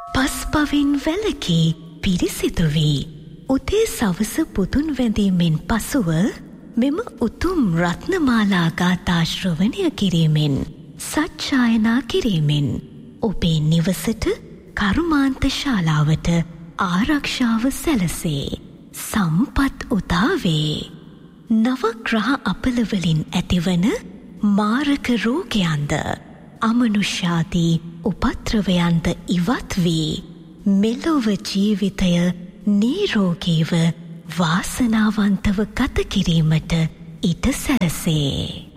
පස්පවින් වැලකී පිරිසිදු වී උදේ සවස පුදුන් වැඳීමෙන් පසුව මෙම උතුම් රත්නමාලා ගාථා ශ්‍රවණය කිරීමෙන් සජ්ජායනා කිරීමෙන් ඔබේ නිවසට කර්මාන්ත ශාලාවට ආරක්ෂාව සැලසේ සම්පත් උදාවේ නවග්‍රහ අපලවලින් ඇතිවන මාරක රෝගයන්ද අමනුෂ්‍යාදී උපත්‍රවයන්ද ඉවත් වී මෙලොව ජීවිතය නිරෝගීව වාසනාවන්තව ගත කිරීමට ඉඩ සැලසේ.